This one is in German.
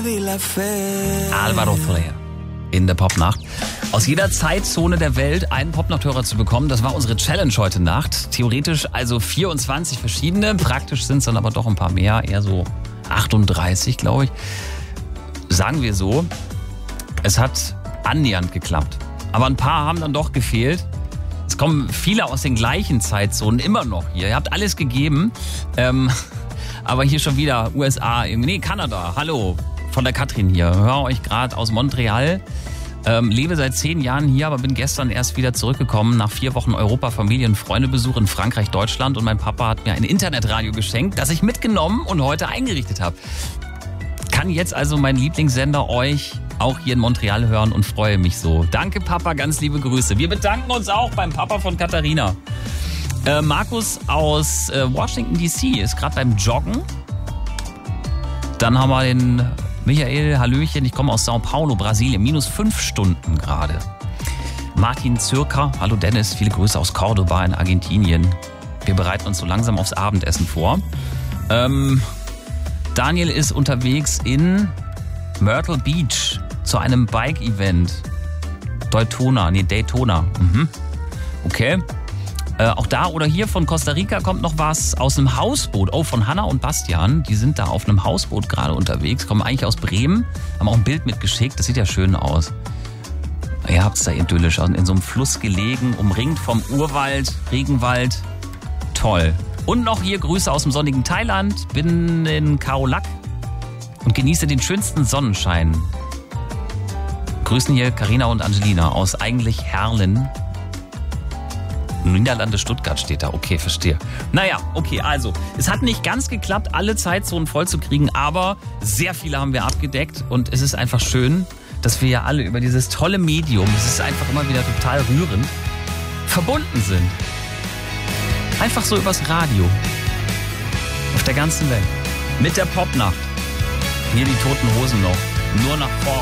Alvaro Soler in der Popnacht. Aus jeder Zeitzone der Welt einen Popnachthörer zu bekommen, das war unsere Challenge heute Nacht. Theoretisch also 24 verschiedene, praktisch sind es dann aber doch ein paar mehr, eher so 38, glaube ich. Sagen wir so, es hat annähernd geklappt. Aber ein paar haben dann doch gefehlt. Es kommen viele aus den gleichen Zeitzonen immer noch hier. Ihr habt alles gegeben. Aber hier schon wieder USA, Kanada. Hallo, von der Katrin hier. Höre euch gerade aus Montreal. Lebe seit 10 Jahren hier, aber bin gestern erst wieder zurückgekommen nach 4 Wochen Europa-Familien-Freundebesuch in Frankreich, Deutschland. Und mein Papa hat mir ein Internetradio geschenkt, das ich mitgenommen und heute eingerichtet habe. Kann jetzt also mein Lieblingssender euch auch hier in Montreal hören und freue mich so. Danke Papa, ganz liebe Grüße. Wir bedanken uns auch beim Papa von Katharina. Markus aus Washington DC ist gerade beim Joggen. Dann haben wir den Michael, Hallöchen, ich komme aus Sao Paulo, Brasilien, -5 Stunden gerade. Martin Zürker, hallo Dennis, viele Grüße aus Cordoba in Argentinien. Wir bereiten uns so langsam aufs Abendessen vor. Daniel ist unterwegs in Myrtle Beach zu einem Bike-Event. Daytona. Okay. Auch da oder hier von Costa Rica kommt noch was aus einem Hausboot. Oh, von Hanna und Bastian. Die sind da auf einem Hausboot gerade unterwegs. Kommen eigentlich aus Bremen. Haben auch ein Bild mitgeschickt. Das sieht ja schön aus. Ihr habt es da idyllisch in so einem Fluss gelegen, umringt vom Urwald, Regenwald. Toll. Und noch hier Grüße aus dem sonnigen Thailand. Bin in Khao Lak und genieße den schönsten Sonnenschein. Grüßen hier Carina und Angelina aus eigentlich Herrlen. Niederlande Stuttgart steht da. Okay, verstehe. Naja, okay, also, es hat nicht ganz geklappt, alle Zeitzonen voll zu kriegen, aber sehr viele haben wir abgedeckt und es ist einfach schön, dass wir ja alle über dieses tolle Medium, es ist einfach immer wieder total rührend, verbunden sind. Einfach so übers Radio. Auf der ganzen Welt. Mit der Popnacht. Hier die Toten Hosen noch. Nur nach vorn.